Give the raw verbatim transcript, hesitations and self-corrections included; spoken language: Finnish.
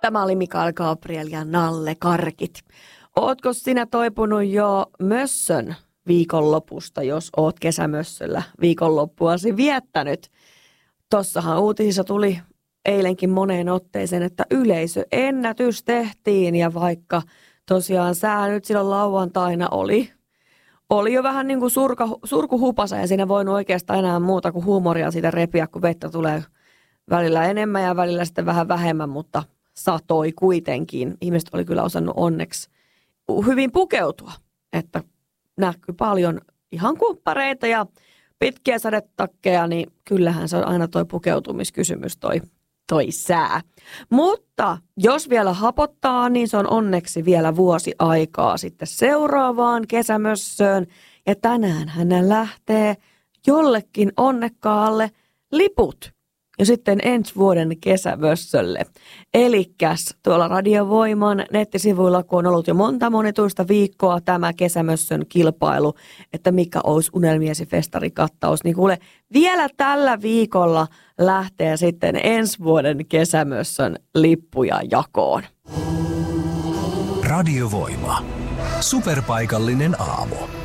Tämä oli Mikael Gabriel ja Nalle Karkit. Ootko sinä toipunut jo mössön viikonlopusta, jos oot kesämössöllä viikonloppuasi viettänyt? Tossahan uutisissa tuli eilenkin moneen otteeseen, että yleisöennätys tehtiin ja vaikka tosiaan sää nyt silloin lauantaina oli, oli jo vähän niin kuin surka, surkuhupasa ja siinä voinut oikeastaan enää muuta kuin huumoria siitä repiä, kun vettä tulee välillä enemmän ja välillä sitten vähän vähemmän, mutta satoi kuitenkin. Ihmiset oli kyllä osannut onneksi hyvin pukeutua, että näkyy paljon ihan kumppareita ja pitkiä sadetakkeja, niin kyllähän se on aina toi pukeutumiskysymys, toi, toi sää. Mutta jos vielä hapottaa, niin se on onneksi vielä vuosi aikaa sitten seuraavaan kesämössöön. Ja tänään hän lähtee jollekin onnekkaalle liput. Ja sitten ensi vuoden kesämössölle. Elikkäs tuolla Radiovoiman nettisivuilla, kun on ollut jo monta monituista viikkoa tämä kesämössön kilpailu, että mikä olisi unelmiesi festarikattaus, niin kuule, vielä tällä viikolla lähtee sitten ensi vuoden kesämössön lippuja jakoon. Radiovoima. Superpaikallinen aamu.